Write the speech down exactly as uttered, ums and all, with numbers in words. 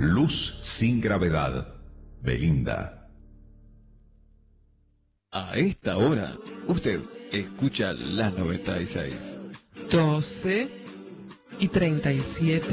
Luz sin gravedad. Belinda. A esta hora, usted escucha la noventa y seis. doce y treinta y siete.